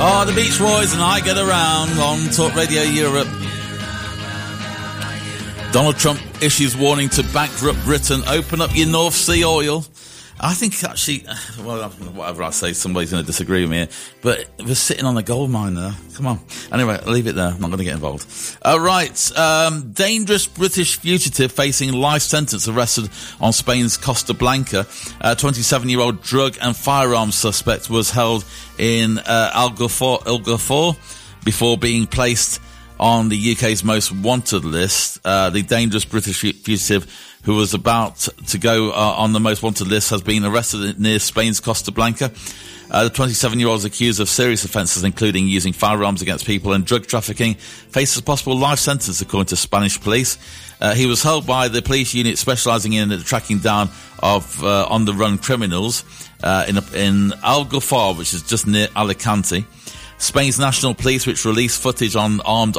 Oh, the Beach Boys and I Get Around on Talk Radio Europe. Donald Trump issues warning to bankrupt Britain. Open up your North Sea oil. I think actually, well, whatever I say, somebody's going to disagree with me here, but we're sitting on a gold mine there. Come on. Anyway, I'll leave it there. I'm not going to get involved. Right. Dangerous British fugitive facing life sentence arrested on Spain's Costa Blanca. 27-year-old drug and firearms suspect was held in Algorfour before being placed on the UK's most wanted list. The dangerous British fugitive who was about to go on the most wanted list has been arrested near Spain's Costa Blanca. The 27-year-old is accused of serious offences, including using firearms against people and drug trafficking, faces a possible life sentence, according to Spanish police. He was held by the police unit specialising in the tracking down of on-the-run criminals in Algorfour, which is just near Alicante. Spain's national police, which released footage on armed